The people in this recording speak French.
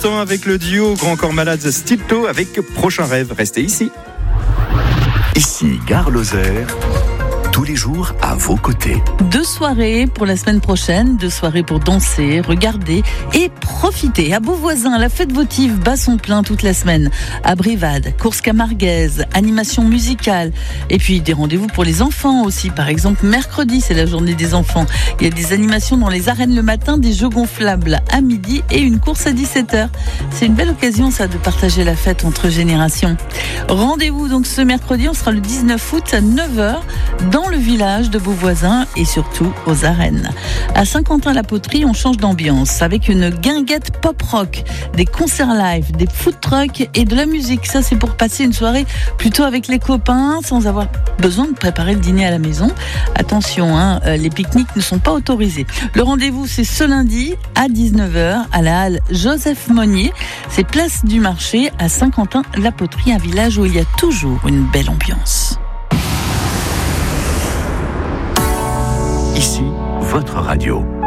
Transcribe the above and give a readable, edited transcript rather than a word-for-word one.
Avec le duo Grand Corps Malade Stylto avec Prochain Rêve. Restez ici. Ici, Gare Lozère. Tous les jours à vos côtés. 2 soirées pour la semaine prochaine, 2 soirées pour danser, regarder et profiter. À Beauvoisin, la fête votive bat son plein toute la semaine. À Brivade, course camarguaise, animation musicale et puis des rendez-vous pour les enfants aussi. Par exemple, mercredi, c'est la journée des enfants. Il y a des animations dans les arènes le matin, des jeux gonflables à midi et une course à 17h. C'est une belle occasion ça de partager la fête entre générations. Rendez-vous donc ce mercredi, on sera le 19 août à 9h dans le village de Beauvoisin et surtout aux arènes. À Saint-Quentin-la-Poterie, on change d'ambiance avec une guinguette pop-rock, des concerts live, des food trucks et de la musique. Ça, c'est pour passer une soirée plutôt avec les copains sans avoir besoin de préparer le dîner à la maison. Attention, les pique-niques ne sont pas autorisés. Le rendez-vous, c'est ce lundi à 19h à la halle Joseph Monnier. C'est place du marché à Saint-Quentin-la-Poterie, un village où il y a toujours une belle ambiance. Ici, votre radio.